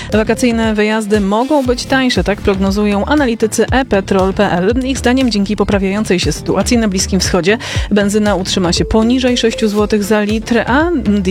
Wakacyjne wyjazdy mogą być tańsze, tak prognozują analitycy ePetrol.pl. Ich zdaniem dzięki poprawiającej się sytuacji na Bliskim Wschodzie benzyna utrzyma się poniżej 6 zł za litr, a